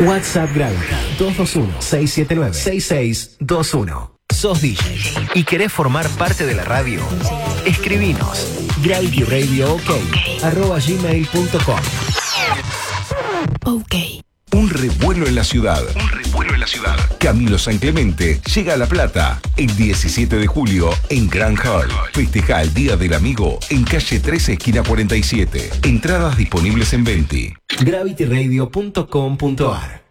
WhatsApp Gravity 221-679-6621. ¿Sos DJ y querés formar parte de la radio? Escribinos gravityradio.ok@gmail.com. Ok. Un revuelo en la ciudad. Camilo San Clemente llega a La Plata el 17 de julio en Grand Hall. Festeja el Día del Amigo en calle 13, esquina 47. Entradas disponibles en Venti. gravityradio.com.ar.